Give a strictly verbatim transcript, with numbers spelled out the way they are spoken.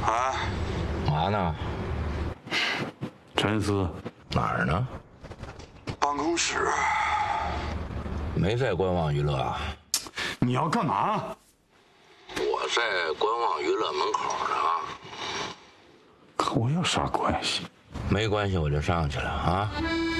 啊， 嘛呢？ 真是哪儿呢？ 办公室。 没在观望娱乐啊？ 你要干嘛？ 我在观望娱乐门口呢。 和我有啥关系？ 没关系，我就上去了啊。